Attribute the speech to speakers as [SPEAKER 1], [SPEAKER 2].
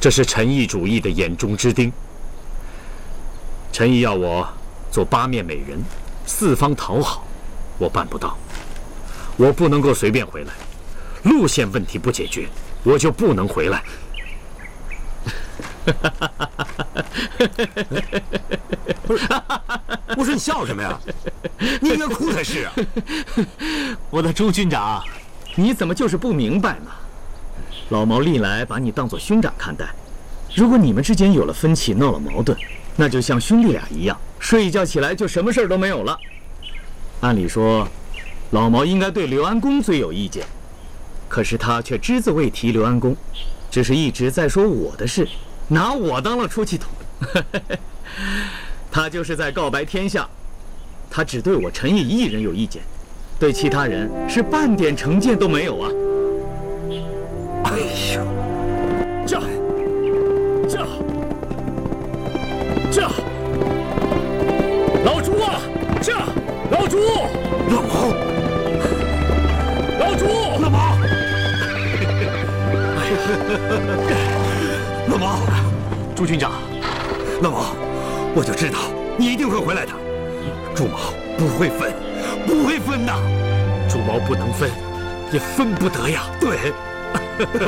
[SPEAKER 1] 这是陈毅主义的眼中之钉。陈毅要我做八面美人，四方讨好，我办不到。我不能够随便回来，路线问题不解决，我就不能回来。
[SPEAKER 2] 不是，我说你笑什么呀？你应该哭才是啊！
[SPEAKER 3] 我的朱军长，你怎么就是不明白嘛？老毛历来把你当作兄长看待，如果你们之间有了分歧，闹了矛盾，那就像兄弟俩一样，睡一觉起来就什么事儿都没有了。按理说，老毛应该对刘安公最有意见，可是他却只字未提刘安公，只是一直在说我的事，拿我当了出气筒。他就是在告白天下，他只对我陈毅一人有意见，对其他人是半点成见都没有啊！
[SPEAKER 2] 哎呦，
[SPEAKER 3] 驾！老朱啊，驾！老朱！
[SPEAKER 2] 老毛！
[SPEAKER 3] 老朱！
[SPEAKER 2] 老毛！老毛！
[SPEAKER 3] 朱军长，
[SPEAKER 2] 老毛，我就知道你一定会回来的。朱毛不会分，不会分呐！
[SPEAKER 1] 朱毛不能分，也分不得呀。
[SPEAKER 2] 对。